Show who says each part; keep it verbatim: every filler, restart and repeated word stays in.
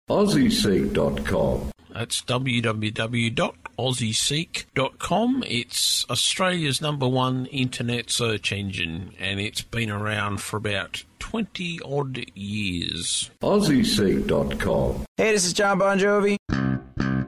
Speaker 1: Aussie Seek dot com.
Speaker 2: That's w w w dot aussie seek dot com. It's Australia's number one internet search engine, and it's been around for about twenty odd years.
Speaker 1: Aussie Seek dot com.
Speaker 3: Hey, this is John Bon Jovi.